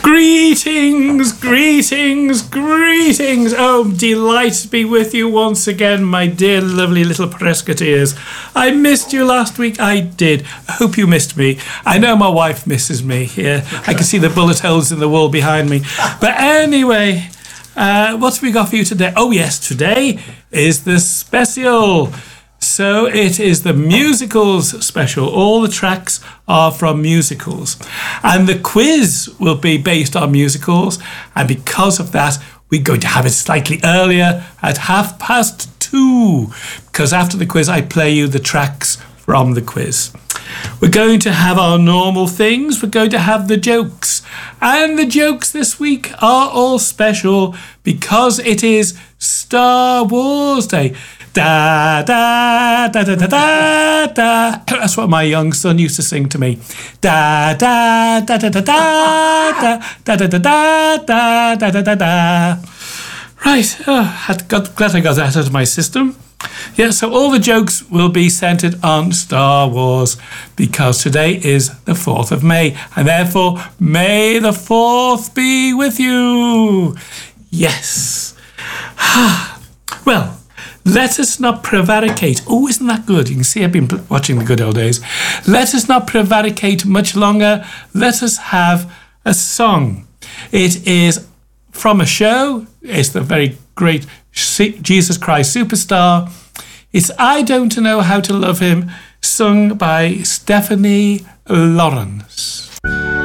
Greetings, greetings, greetings. Oh, delight to be with you once again, my dear, lovely little Prescoteers. I missed you last week. I did. I hope you missed me. I know my wife misses me. Yeah, I can see the bullet holes in the wall behind me. But anyway, what have we got for you today? Oh, yes, today is the special. So it is the musicals special. All the tracks are from musicals. And the quiz will be based on musicals. And because of that, we're going to have it slightly earlier at 2:30. Because after the quiz, I play you the tracks from the quiz. We're going to have our normal things. We're going to have the jokes. And the jokes this week are all special because it is Star Wars Day. Da, da, da, da, da, da, da. That's what my young son used to sing to me. Da, da, da, da, da, da, da, da, da, da, da, da, da, da, da. Right, glad I got that out of my system. Yeah, so all the jokes will be centered on Star Wars because today is the 4th of May, and therefore, may the 4th be with you. Yes. Well, let us not prevaricate. Oh, isn't that good? You can see I've been watching the good old days. Let us not prevaricate much longer. Let us have a song. It is from a show. It's the very great Jesus Christ Superstar. It's I Don't Know How to Love Him, sung by Stephanie Lawrence.